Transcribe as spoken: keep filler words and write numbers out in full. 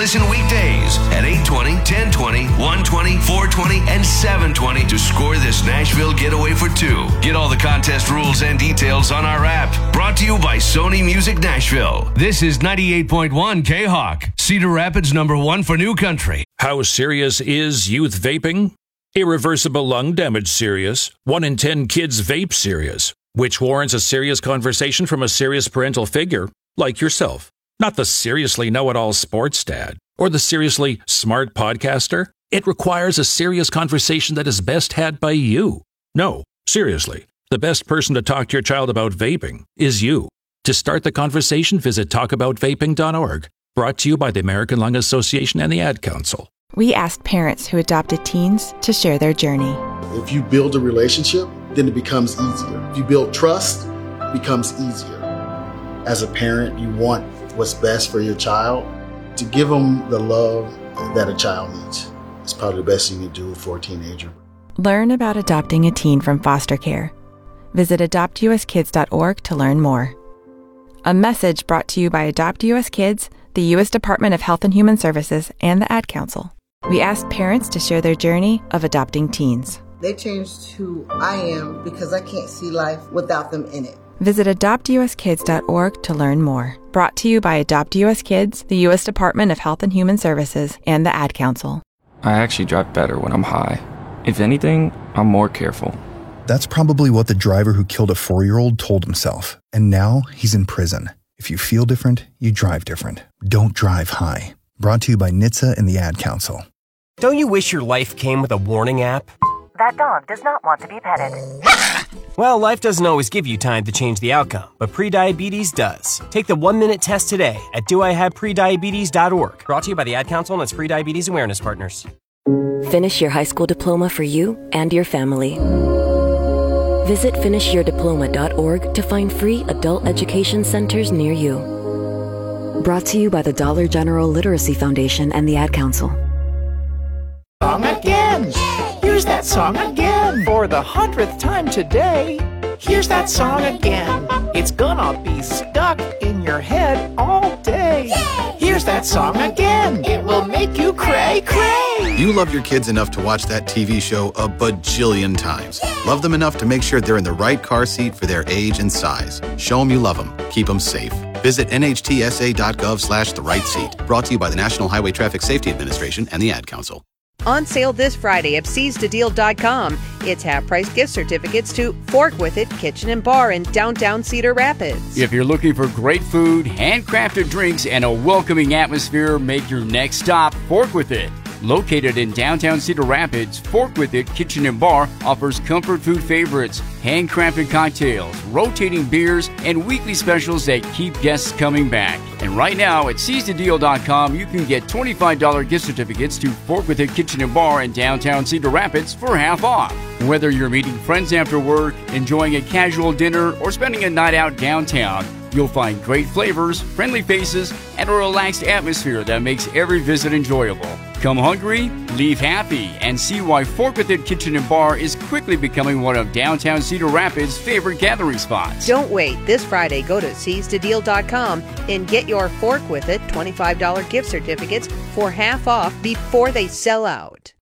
Listen weekdays at eight twenty, ten twenty, one twenty, four twenty, and seven twenty to score this Nashville getaway for two. Get all the contest rules and details on our app. Brought to you by Sony Music Nashville. This is ninety-eight point one K-Hawk, Cedar Rapids number one for New Country. How serious is youth vaping? Irreversible lung damage serious. One in ten kids vape serious, which warrants a serious conversation from a serious parental figure like yourself. Not the seriously know-it-all sports dad or the seriously smart podcaster. It requires a serious conversation that is best had by you. No, seriously, the best person to talk to your child about vaping is you. To start the conversation, visit talk about vaping dot org. Brought to you by the American Lung Association and the Ad Council. We asked parents who adopted teens to share their journey. If you build a relationship, then it becomes easier. If you build trust, it becomes easier. As a parent, you want what's best for your child. To give them the love that a child needs is probably the best thing you can do for a teenager. Learn about adopting a teen from foster care. Visit adopt u s kids dot org to learn more. A message brought to you by Adopt U S Kids, the U S Department of Health and Human Services, and the Ad Council. We asked parents to share their journey of adopting teens. They changed who I am because I can't see life without them in it. Visit adopt u s kids dot org to learn more. Brought to you by Adopt U S Kids, the U S Department of Health and Human Services, and the Ad Council. I actually drive better when I'm high. If anything, I'm more careful. That's probably what the driver who killed a four-year-old told himself. And now he's in prison. If you feel different, you drive different. Don't drive high. Brought to you by N H T S A and the Ad Council. Don't you wish your life came with a warning app? That dog does not want to be petted. Well, life doesn't always give you time to change the outcome, but prediabetes does. Take the one-minute test today at do I have prediabetes dot org. Brought to you by the Ad Council and its prediabetes awareness partners. Finish your high school diploma for you and your family. Visit finish your diploma dot org to find free adult education centers near you. Brought to you by the Dollar General Literacy Foundation and the Ad Council. Song again! Here's that song again! For the hundredth time today, here's that song again! It's gonna be stuck in your head all day! Here's that song again! It will make you cray cray! You love your kids enough to watch that T V show a bajillion times. Love them enough to make sure they're in the right car seat for their age and size. Show them you love them. Keep them safe. Visit N H T S A dot gov slash the right seat. Brought to you by the National Highway Traffic Safety Administration and the Ad Council. On sale this Friday at seize the deal dot com. It's half-price gift certificates to Fork With It Kitchen and Bar in downtown Cedar Rapids. If you're looking for great food, handcrafted drinks, and a welcoming atmosphere, make your next stop Fork With It. Located in downtown Cedar Rapids, Fork With It Kitchen and Bar offers comfort food favorites, handcrafted cocktails, rotating beers, and weekly specials that keep guests coming back. And right now at seize the deal dot com, you can get twenty-five dollars gift certificates to Fork With It Kitchen and Bar in downtown Cedar Rapids for half off. Whether you're meeting friends after work, enjoying a casual dinner, or spending a night out downtown, you'll find great flavors, friendly faces, and a relaxed atmosphere that makes every visit enjoyable. Come hungry, leave happy, and see why Fork With It Kitchen and Bar is quickly becoming one of downtown Cedar Rapids' favorite gathering spots. Don't wait. This Friday, go to seize the deal dot com and get your Fork With It twenty-five dollars gift certificates for half off before they sell out.